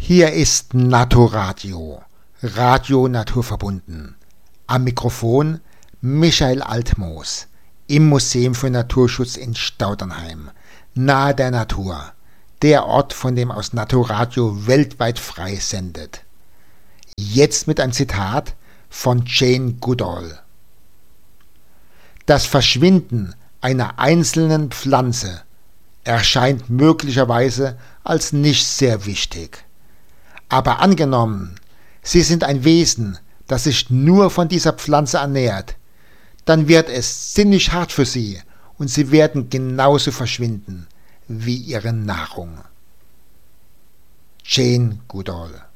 Hier ist Naturradio, Radio naturverbunden. Am Mikrofon Michael Altmoos im Museum für Naturschutz in Staudernheim, nahe der Natur, der Ort, von dem aus Naturradio weltweit frei sendet. Jetzt mit einem Zitat von Jane Goodall. Das Verschwinden einer einzelnen Pflanze erscheint möglicherweise als nicht sehr wichtig. Aber angenommen, Sie sind ein Wesen, das sich nur von dieser Pflanze ernährt, dann wird es ziemlich hart für Sie und Sie werden genauso verschwinden wie Ihre Nahrung. Jane Goodall.